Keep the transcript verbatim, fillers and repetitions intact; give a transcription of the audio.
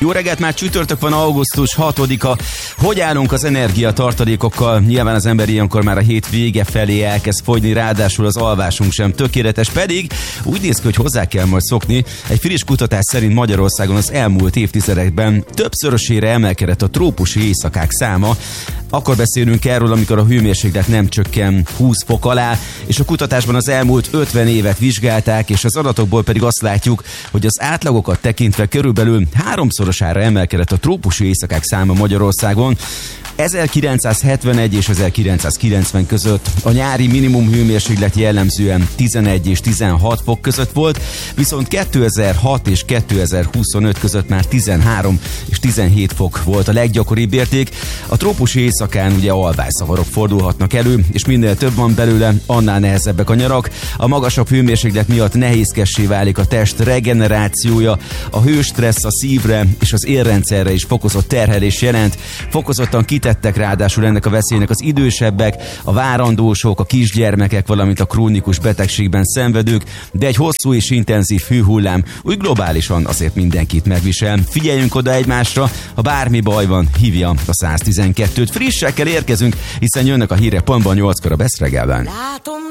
Jó reggelt, már csütörtök van, augusztus hatodika. Hogy állunk az energiatartalékokkal? Nyilván az ember ilyenkor már a hét vége felé elkezd fogyni, ráadásul az alvásunk sem tökéletes, pedig úgy néz ki, hogy hozzá kell majd szokni. Egy friss kutatás szerint Magyarországon az elmúlt évtizedekben többszörösére emelkedett a trópusi éjszakák száma. Akkor beszélünk erről, amikor a hőmérséklet nem csökken húsz fok alá, és a kutatásban az elmúlt ötven évet vizsgálták, és az adatokból pedig azt látjuk, hogy az átlagokat tekintve körülbelül háromszorosára emelkedett a trópusi éjszakák száma Magyarországon. ezerkilencszázhetvenegy és ezerkilencszázkilencven között a nyári minimum hőmérséklet jellemzően tizenegy és tizenhat fok között volt, viszont kétezer-hat és kétezer-huszonöt között már tizenhárom és tizenhét fok volt a leggyakoribb érték. A trópusi éjszakán ugye alvászavarok fordulhatnak elő, és minél több van belőle, annál nehezebbek a nyarak. A magasabb hőmérséklet miatt nehézkessé válik a test regenerációja, a hőstressz a szívre és az érrendszerre is fokozott terhelés jelent. Fokozottan kitettek ráadásul ennek a veszélynek az idősebbek, a várandósok, a kisgyermekek, valamint a krónikus betegségben szenvedők, de egy hosszú és intenzív hőhullám úgy globálisan azért mindenkit megvisel. Figyeljünk oda egymásra, ha bármi baj van, hívja a száz tizenkettőt. Frissekkel érkezünk, hiszen jönnek a hírek pontban nyolckor a Best reggelben. Látom